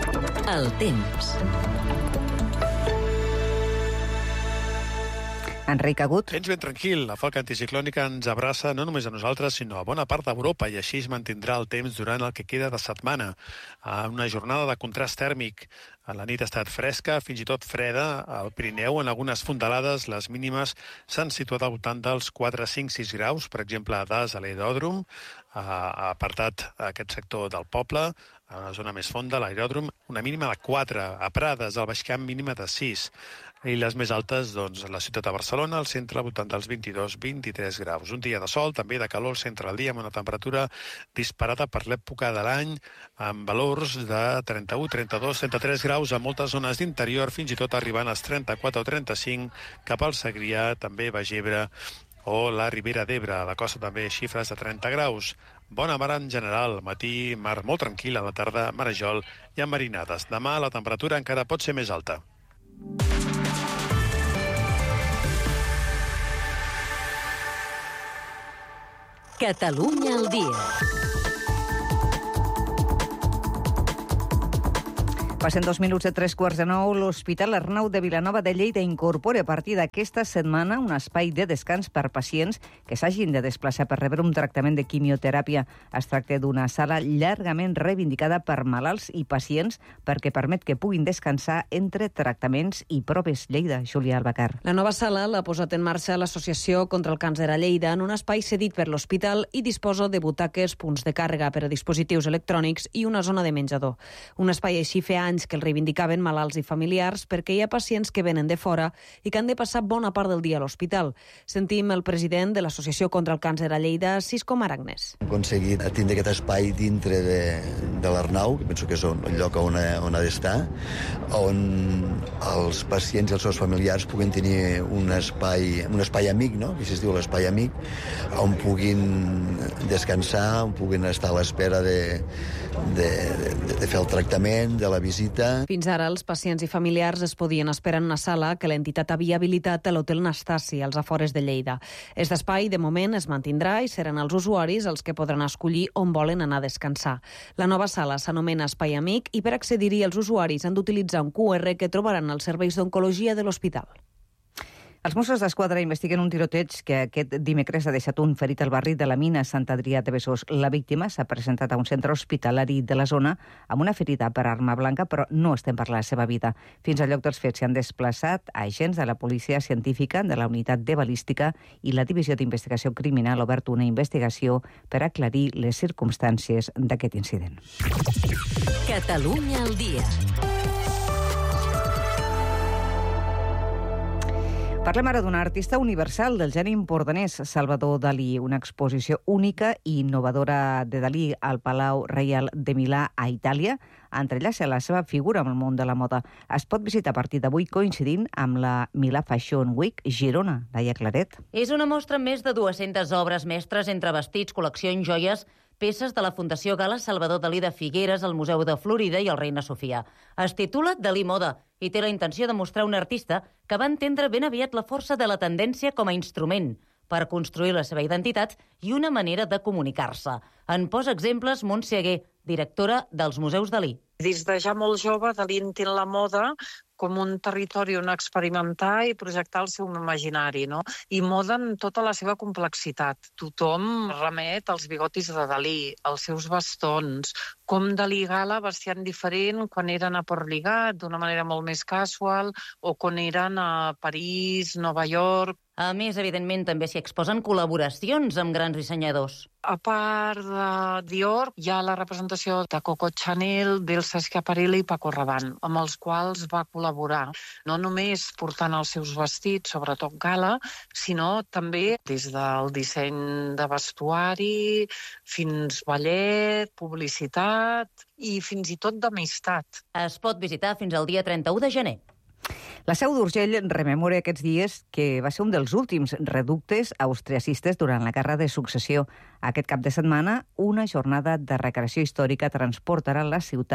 El temps. Enric Agut. Tens ben tranquil, la falca anticiclònica ens abraça no només a nosaltres, sinó a bona part d'Europa, i així es mantindrà el temps durant el que queda de setmana. Una jornada de contrast tèrmic. La nit ha estat fresca, fins i tot freda. Al Pirineu, en algunes fondalades, les mínimes s'han situat al voltant dels 4, 5, 6 graus. Per exemple, a Das, a l'aeròdrom, ha apartat aquest sector del poble, a una zona més fonda, l'aeròdrom, una mínima de 4. A Prades, al Baix Camp, mínima de 6. I les més altes, doncs, la ciutat de Barcelona, al centre, al voltant dels 22-23 graus. Un dia de sol, també de calor al centre del dia, amb una temperatura disparada per l'època de l'any, amb valors de 31, 32, 33 graus a moltes zones d'interior, fins i tot arribant als 34 o 35 cap al Segrià, també Baix Ebre o la Ribera d'Ebre. A la costa també xifres de 30 graus. Bona mar en general, al matí mar molt tranquil, a la tarda marejol i enmarinades. Demà la temperatura encara pot ser més alta. Catalunya al dia. Passen 2 minuts de 3:15. L'Hospital Arnau de Vilanova de Lleida incorpora a partir d'aquesta setmana un espai de descans per pacients que s'hagin de desplaçar per rebre un tractament de quimioteràpia. Es tracta d'una sala llargament reivindicada per malalts i pacients perquè permet que puguin descansar entre tractaments i proves. Lleida, Júlia Albacar. La nova sala l'ha posat en marxa l'Associació contra el Càncer a Lleida en un espai cedit per l'hospital i disposa de butaques, punts de càrrega per a dispositius electrònics i una zona de menjador. Un espai així feia anys que el reivindicaven malalts i familiars perquè hi ha pacients que venen de fora i que han de passar bona part del dia a l'hospital. Sentim el president de l'Associació contra el Càncer a Lleida, Sisco Maragnes. Hem aconseguit tindre aquest espai dintre de l'Arnau, que penso que és el lloc on ha d'estar, on els pacients i els seus familiars puguin tenir un espai amic, no? Que si es diu l'espai amic, on puguin descansar, on puguin estar a l'espera de fer el tractament, de la visita. Fins ara, els pacients i familiars es podien esperar en una sala que l'entitat havia habilitat a l'Hotel Nastasi, als afores de Lleida. Aquest espai, de moment, es mantindrà i seran els usuaris els que podran escollir on volen anar a descansar. La nova sala s'anomena Espai Amic i per accedir-hi els usuaris han d'utilitzar un QR que trobaran als serveis d'oncologia de l'hospital. Els Mossos d'Esquadra investiguen un tiroteig que aquest dimecres ha deixat un ferit al barri de la Mina, Sant Adrià de Besòs. La víctima s'ha presentat a un centre hospitalari de la zona amb una ferida per arma blanca, però no estem per la seva vida. Fins al lloc dels fets s'hi han desplaçat agents de la policia científica, de la unitat de balística i la divisió d'investigació criminal ha obert una investigació per aclarir les circumstàncies d'aquest incident. Catalunya al dia. Parlem ara d'un artista universal del geni empordanès, Salvador Dalí. Una exposició única i innovadora de Dalí al Palau Reial de Milà, a Itàlia, entrellaça la seva figura amb el món de la moda. Es pot visitar a partir d'avui coincidint amb la Milà Fashion Week Girona. Laia Claret. És una mostra amb més de 200 obres mestres entre vestits, col·leccions, joies, peces de la Fundació Gala Salvador Dalí de Figueres, al Museu de Florida i el Reina Sofia. Es titula Dalí Moda i té la intenció de mostrar un artista que va entendre ben aviat la força de la tendència com a instrument per construir la seva identitat i una manera de comunicar-se. En posa exemples Montse Aguer, directora dels Museus Dalí. Des de ja molt jove, Dalí entén la moda com un territori on experimentar i projectar el seu imaginari, no? I moda en tota la seva complexitat. Tothom remet als bigotis de Dalí, als seus bastons, com Dalí Gala vestien diferent quan eren a Port Lligat, d'una manera molt més casual, o quan eren a París, Nova York. A més, evidentment, també s'hi exposen col·laboracions amb grans dissenyadors. A part de Dior, hi ha la representació de Coco Chanel, d'Elsa Schiaparelli i Paco Rabanne, amb els quals va col·laborar, no només portant els seus vestits, sobretot gala, sinó també des del disseny de vestuari fins ballet, publicitat i fins i tot d'amistat. Es pot visitar fins al dia 31 de gener. La Seu d'Urgell rememora aquests dies que va ser un dels últims reductes austriacistes durant la Guerra de Successió. Aquest cap de setmana, una jornada de recreació històrica transportarà la ciutat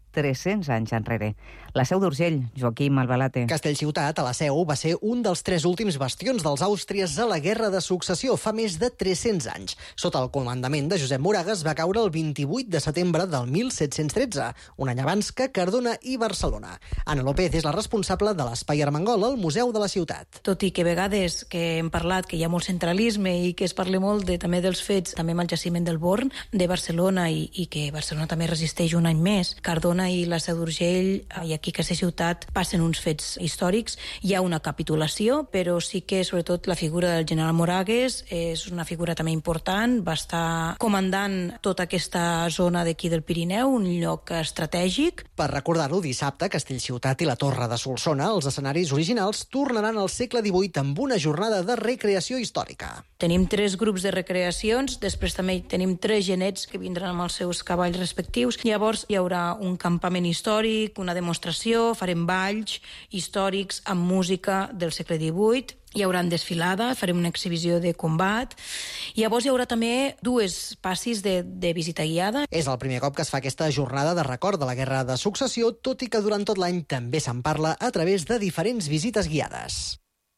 300 anys enrere. La Seu d'Urgell, Joaquim Albalate. Castellciutat, a la Seu, va ser un dels 3 últims bastions dels Àustries a la Guerra de Successió fa més de 300 anys. Sota el comandament de Josep Moragues va caure el 28 de setembre del 1713, un any abans que Cardona i Barcelona. Ana López és la responsable de l'Espai Armengol al Museu de la Ciutat. Tot i que a vegades que hem parlat que hi ha molt centralisme i que es parla molt també dels fets, també amb el jaciment del Born de Barcelona i que Barcelona també resisteix un any més, Cardona i la Seu d'Urgell i aquí a Ciutat passen uns fets històrics. Hi ha una capitulació, però sí que sobretot la figura del general Moragues és una figura també important, va estar comandant tota aquesta zona d'aquí del Pirineu, un lloc estratègic. Per recordar-ho, dissabte, Castellciutat i la Torre de Solsona, els escenaris originals, tornaran al segle XVIII amb una jornada de recreació històrica. Tenim 3 grups de recreacions, després també tenim 3 genets que vindran amb els seus cavalls respectius. Llavors hi haurà un campament històric, una demostració, farem balls històrics amb música del segle XVIII, hi haurà desfilada, farem una exhibició de combat. Llavors hi haurà també 2 passis de visita guiada. És el primer cop que es fa aquesta jornada de record de la Guerra de Successió, tot i que durant tot l'any també se'n parla a través de diferents visites guiades.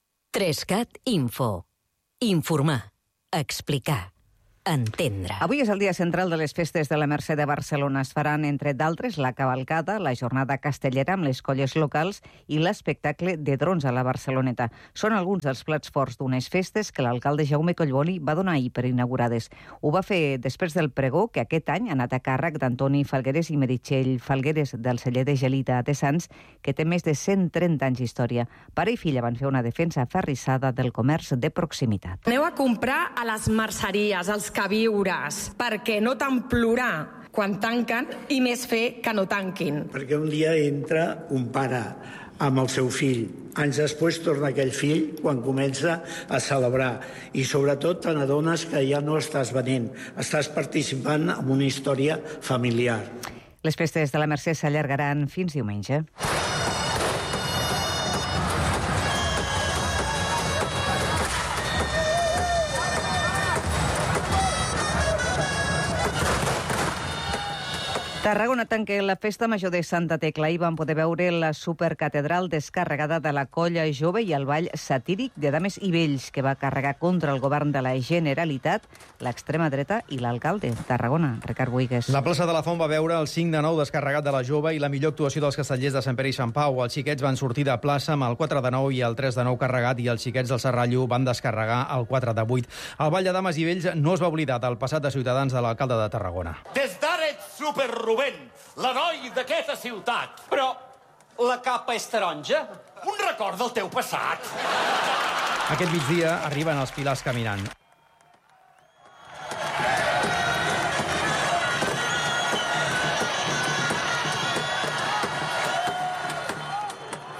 3CAT Info. Informar, explicar, entendre. Avui és el dia central de les festes de la Mercè de Barcelona. Es faran, entre d'altres, la cavalcada, la jornada castellera amb les colles locals i l'espectacle de drons a la Barceloneta. Són alguns dels plats forts d'unes festes que l'alcalde Jaume Collboni va donar ahir per inaugurades. Ho va fer després del pregó que aquest any ha anat a càrrec d'Antoni Falgueres i Meritxell Falgueres del celler de Gelida de Sants, que té més de 130 anys d'història. Pare i filla van fer una defensa aferrissada del comerç de proximitat. Aneu a comprar a les merceries, als queviures, perquè no tant plorar quan tanquen i més fer que no tanquin. Perquè un dia entra un pare amb el seu fill. Anys després torna aquell fill quan comença a celebrar. I sobretot te n'adones que ja no estàs venent, estàs participant en una història familiar. Les festes de la Mercè s'allargaran fins diumenge. Tarragona tanca la festa major de Santa Tecla. Ahir vam poder veure la supercatedral descarregada de la colla jove i el ball satíric de dames i vells que va carregar contra el govern de la Generalitat, l'extrema dreta i l'alcalde. Tarragona, Ricard Buigues. La plaça de la Font va veure el 5 de 9 descarregat de la jove i la millor actuació dels castellers de Sant Pere i Sant Pau. Els xiquets van sortir de plaça amb el 4 de 9 i el 3 de 9 carregat i els xiquets del Serrallo van descarregar el 4 de 8. El ball de dames i vells no es va oblidar del passat de Ciutadans de l'alcalde de Tarragona. Des d'ara ets super Rubén, l'heroi d'aquesta ciutat. Però la capa és taronja? Un record del teu passat. Aquest migdia arriben els Pilars caminant.